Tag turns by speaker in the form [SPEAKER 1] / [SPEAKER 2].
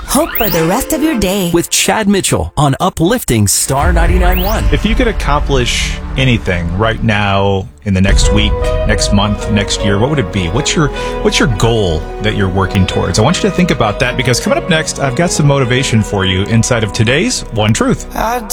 [SPEAKER 1] hope for the rest of your day.
[SPEAKER 2] With Chad Mitchell on Uplifting Star 99.1.
[SPEAKER 3] If you could accomplish anything right now in the next week, next month, next year, what would it be? What's your goal that you're working towards? I want you to think about that, because coming up next, I've got some motivation for you inside of today's One Truth.